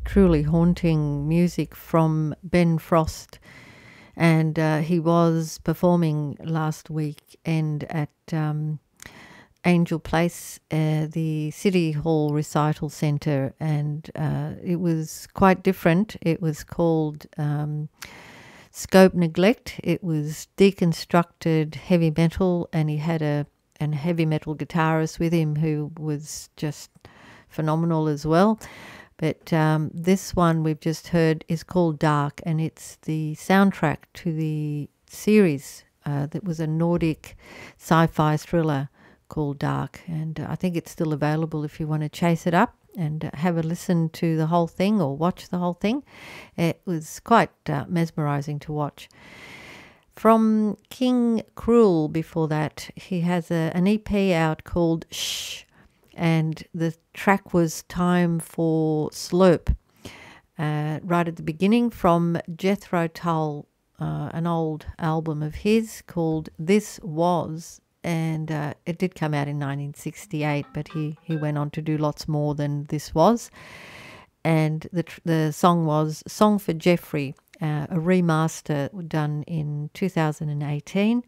truly haunting music from Ben Frost. And he was performing last weekend at Angel Place, the City Hall Recital Centre, and it was quite different. It was called Scope Neglect. It was deconstructed heavy metal, and he had a heavy metal guitarist with him who was just phenomenal as well. But this one we've just heard is called Dark, and it's the soundtrack to the series that was a Nordic sci-fi thriller called Dark. And I think it's still available if you want to chase it up and have a listen to the whole thing or watch the whole thing. It was quite mesmerizing to watch. From King Cruel before that, he has an EP out called Shh, and the track was Time for Slope. Right at the beginning, from Jethro Tull, an old album of his called This Was, and it did come out in 1968, but he went on to do lots more than This Was. And the song was Song for Jeffrey, a remaster done in 2018.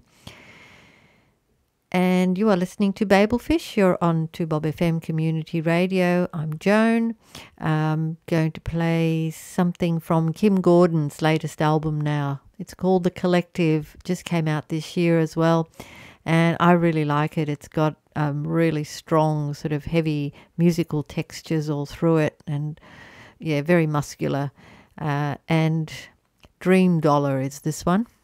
And you are listening to Babelfish. You're on 2Bob FM Community Radio. I'm Joan. I'm going to play something from Kim Gordon's latest album now. It's called The Collective. Just came out this year as well. And I really like it. It's got really strong sort of heavy musical textures all through it. And yeah, very muscular. And Dream Dollar is this one.